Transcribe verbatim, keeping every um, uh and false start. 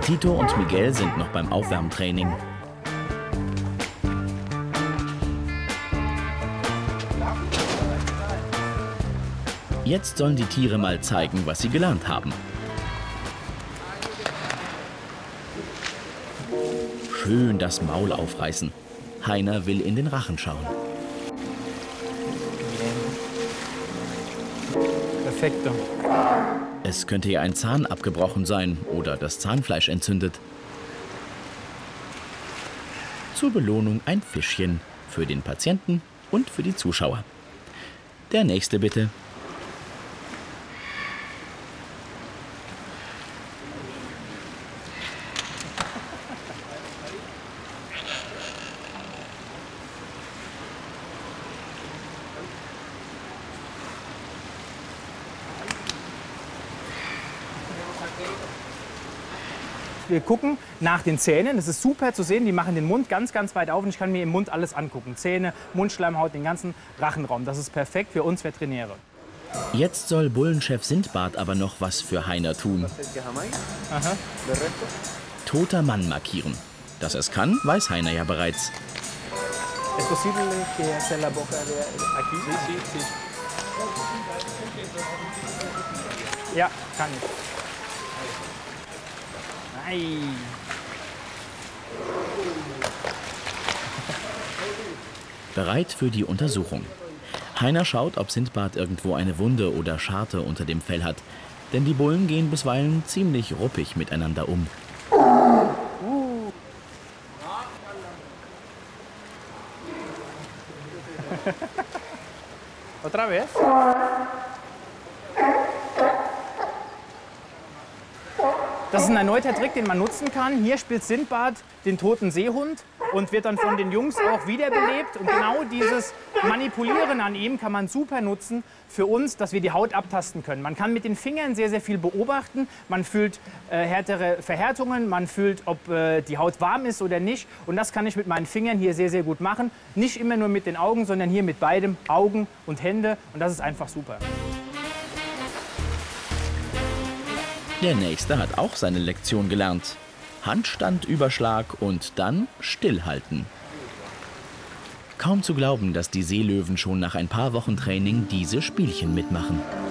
Tito und Miguel sind noch beim Aufwärmtraining. Jetzt sollen die Tiere mal zeigen, was sie gelernt haben. Schön das Maul aufreißen. Heiner will in den Rachen schauen. Perfekto. Es könnte ja ein Zahn abgebrochen sein oder das Zahnfleisch entzündet. Zur Belohnung ein Fischchen für den Patienten und für die Zuschauer. Der nächste bitte. Wir gucken nach den Zähnen, das ist super zu sehen, die machen den Mund ganz, ganz weit auf und ich kann mir im Mund alles angucken. Zähne, Mundschleimhaut, den ganzen Rachenraum. Das ist perfekt für uns Veterinäre. Jetzt soll Bullenchef Sindbad aber noch was für Heiner tun. Aha. Toter Mann markieren. Dass er es kann, weiß Heiner ja bereits. Es posible que hacer la boca de aquí? Sí, sí, sí. Ja, kann ich. Nein. Bereit für die Untersuchung. Heiner schaut, ob Sindbad irgendwo eine Wunde oder Scharte unter dem Fell hat. Denn die Bullen gehen bisweilen ziemlich ruppig miteinander um. Uh. Otra vez? Das ist ein erneuter Trick, den man nutzen kann. Hier spielt Sindbad den toten Seehund und wird dann von den Jungs auch wiederbelebt. Und genau dieses Manipulieren an ihm kann man super nutzen für uns, dass wir die Haut abtasten können. Man kann mit den Fingern sehr, sehr viel beobachten. Man fühlt äh, härtere Verhärtungen, man fühlt, ob äh, die Haut warm ist oder nicht. Und das kann ich mit meinen Fingern hier sehr, sehr gut machen. Nicht immer nur mit den Augen, sondern hier mit beidem, Augen und Hände. Und das ist einfach super. Der Nächste hat auch seine Lektion gelernt. Handstandüberschlag und dann stillhalten. Kaum zu glauben, dass die Seelöwen schon nach ein paar Wochen Training diese Spielchen mitmachen.